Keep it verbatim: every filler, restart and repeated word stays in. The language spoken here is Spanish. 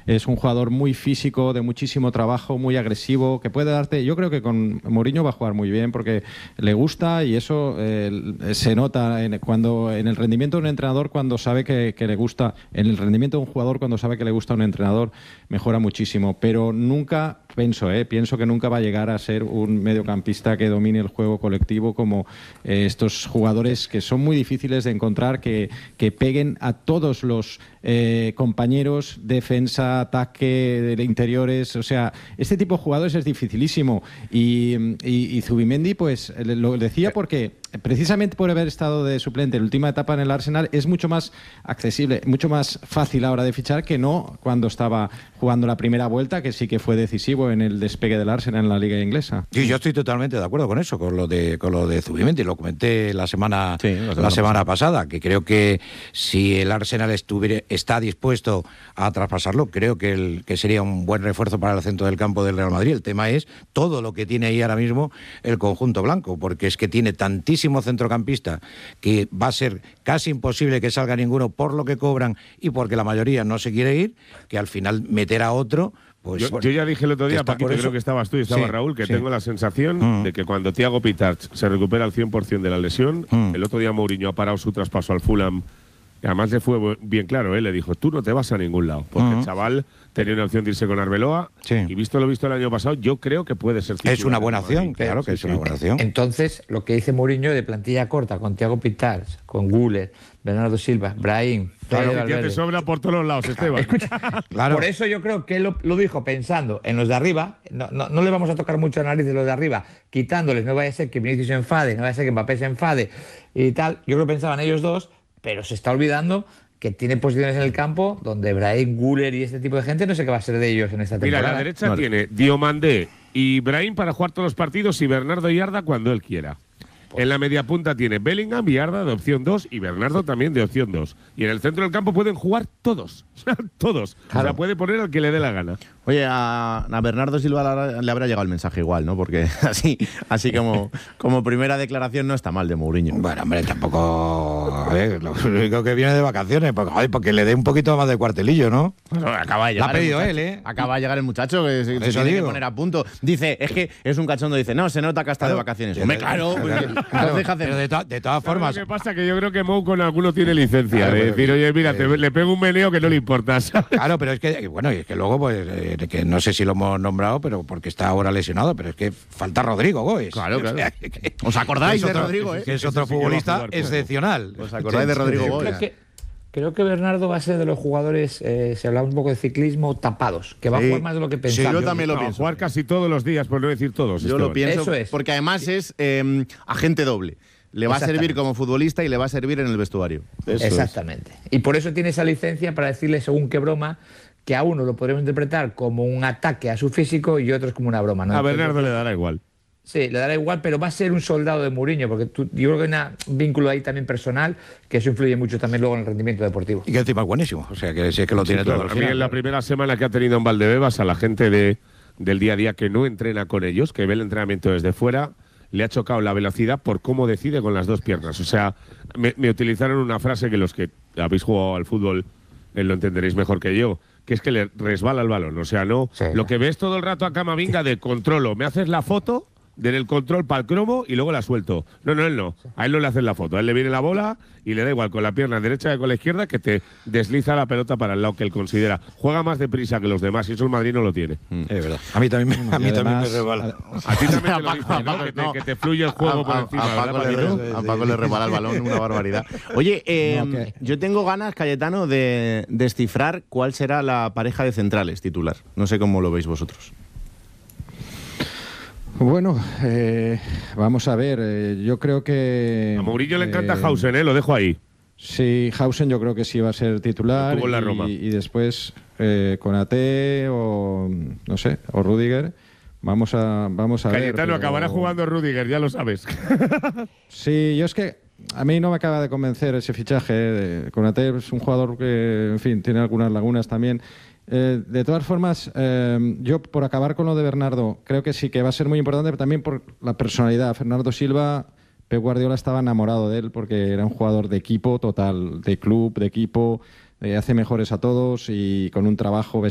es un jugador muy físico, de muchísimo trabajo, muy agresivo, que puede darte... Yo creo que con Mourinho va a jugar muy bien porque le gusta y eso eh, se nota en, cuando, en el rendimiento de un entrenador cuando sabe que, que le gusta, en el rendimiento de un jugador cuando sabe que le gusta a un entrenador, mejora muchísimo, pero nunca... Pienso, eh, pienso que nunca va a llegar a ser un mediocampista que domine el juego colectivo como eh, estos jugadores que son muy difíciles de encontrar, que, que peguen a todos los eh, compañeros, defensa, ataque, de interiores. O sea, este tipo de jugadores es dificilísimo. Y, y, y Zubimendi, pues lo decía porque precisamente por haber estado de suplente en la última etapa en el Arsenal, es mucho más accesible, mucho más fácil ahora de fichar que no cuando estaba jugando la primera vuelta, que sí que fue decisivo en el despegue del Arsenal en la liga inglesa. Sí, yo estoy totalmente de acuerdo con eso, con lo de con lo de Zubimendi, lo comenté la semana sí, la, la semana pasada, que creo que si el Arsenal estuviera está dispuesto a traspasarlo, creo que el que sería un buen refuerzo para el centro del campo del Real Madrid. El tema es todo lo que tiene ahí ahora mismo el conjunto blanco, porque es que tiene tantísimo centrocampista que va a ser casi imposible que salga ninguno por lo que cobran y porque la mayoría no se quiere ir, que al final meter a otro. Pues, yo, yo ya dije el otro día, Paquito, creo que estabas tú y estaba sí, Raúl, que sí. tengo la sensación mm. de que cuando Thiago Pitarch se recupera al cien por cien de la lesión, mm. el otro día Mourinho ha parado su traspaso al Fulham, y además le fue bien claro, ¿eh? Le dijo, tú no te vas a ningún lado, porque mm. el chaval tenía una opción de irse con Arbeloa, sí. y visto lo visto el año pasado, yo creo que puede ser... Es una buena opción, claro que sí, es sí. una buena opción. Entonces, lo que dice Mourinho de plantilla corta, con Thiago Pitarch, con Güler, Bernardo Silva, Brahim... Claro, que ya te sobra por todos los lados, Esteban. Escucha, claro. Por eso yo creo que él lo, lo dijo pensando en los de arriba. No, no, no le vamos a tocar mucho la nariz de los de arriba, quitándoles, no vaya a ser que Vinicius se enfade, no vaya a ser que Mbappé se enfade y tal. Yo creo que pensaban ellos dos, pero se está olvidando que tiene posiciones en el campo donde Brahim, Güler y este tipo de gente no sé qué va a ser de ellos en esta temporada. Mira, a la derecha no. tiene Diomandé y Brahim para jugar todos los partidos y Bernardo y Arda cuando él quiera. En la media punta tiene Bellingham y Arda de opción dos y Bernardo también de opción dos. Y en el centro del campo pueden jugar todos. todos. Claro. O sea, puede poner al que le dé la gana. Oye, a, a Bernardo Silva le habrá llegado el mensaje igual, ¿no? Porque así así como, como primera declaración no está mal de Mourinho. Bueno, hombre, tampoco... A ver, lo único que viene de vacaciones, porque, ay, porque le dé un poquito más de cuartelillo, ¿no? Bueno, acaba de llegar. La ha pedido él, ¿eh? Acaba de llegar el muchacho que se, se tiene digo. que poner a punto. Dice, es que es un cachondo, dice, no, se nota que está claro. de vacaciones. Hombre, claro. Claro, deja hacer. Pero de, to de todas formas... ¿Qué que pasa? Que yo creo que Mou con alguno tiene licencia. Claro, de decir, oye, mira, eh, te, le pego un meneo que no le importa. Claro, pero es que, bueno, y es que luego, pues, eh, que no sé si lo hemos nombrado, pero porque está ahora lesionado, pero es que falta Rodrigo Gómez. Claro, claro. O sea, que, ¿Os acordáis de otro, Rodrigo, eh? Que es otro futbolista excepcional. ¿Os acordáis de Rodrigo Gómez? Creo que Bernardo va a ser de los jugadores, eh, se hablaba un poco de ciclismo, tapados, que va sí. a jugar más de lo que pensaba. Sí, yo también lo no, pienso. Jugar casi todos los días, por no decir todos. Yo Esteban. lo pienso, Eso es. porque además es eh, agente doble. Le va a servir como futbolista y le va a servir en el vestuario. Eso Exactamente. Es. Y por eso tiene esa licencia para decirle, según qué broma, que a uno lo podremos interpretar como un ataque a su físico y otros como una broma, ¿no? A Bernardo le dará igual. Sí, le dará igual, pero va a ser un soldado de Mourinho, porque tú, yo creo que hay una, un vínculo ahí también personal, que eso influye mucho también luego en el rendimiento deportivo. Y que encima es buenísimo, o sea, que sí es que lo tiene sí, todo. Claro, a mí en la primera semana que ha tenido en Valdebebas, a la gente de, del día a día que no entrena con ellos, que ve el entrenamiento desde fuera, le ha chocado la velocidad por cómo decide con las dos piernas. O sea, me, me utilizaron una frase que los que habéis jugado al fútbol eh, lo entenderéis mejor que yo, que es que le resbala el balón. O sea, no sí. lo que ves todo el rato a Camavinga de controlo, me haces la foto del control para el cromo y luego la suelto. No, no, él no. A él no le hacen la foto. A él le viene la bola y le da igual con la pierna derecha que con la izquierda, que te desliza la pelota para el lado que él considera. Juega más deprisa que los demás y eso el Madrid no lo tiene. Mm. Es verdad. A mí también me, a mí también me resbala. A ti también te lo dicen, ¿no? Que te, que te fluye el juego a, por encima. A, a, Paco, le, a Paco le resbala el balón, una barbaridad. Oye, eh, no, okay. yo tengo ganas, Cayetano, de descifrar cuál será la pareja de centrales titular. No sé cómo lo veis vosotros. Bueno, eh, vamos a ver, eh, yo creo que... A Mourinho le encanta eh, Hausen, ¿eh? Lo dejo ahí. Sí, Hausen yo creo que sí va a ser titular en la y, Roma. y después eh, Konaté o, no sé, o Rüdiger. Vamos a, vamos a Cayetano ver. Cayetano acabará jugando Rüdiger, ya lo sabes. Sí, yo es que a mí no me acaba de convencer ese fichaje. De, Konaté es un jugador que, en fin, tiene algunas lagunas también. Eh, de todas formas, eh, yo por acabar con lo de Bernardo, creo que sí que va a ser muy importante, pero también por la personalidad. Bernardo Silva, Pep Guardiola estaba enamorado de él porque era un jugador de equipo total, de club, de equipo, eh, hace mejores a todos y con un trabajo bestial.